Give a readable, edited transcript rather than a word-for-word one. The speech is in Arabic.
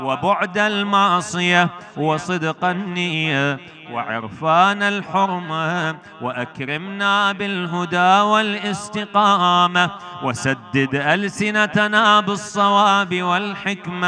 وبعد المعصية وصدق النية وعرفان الحرمة، وأكرمنا بالهدى والاستقامة، وسدد ألسنتنا بالصواب والحكمة.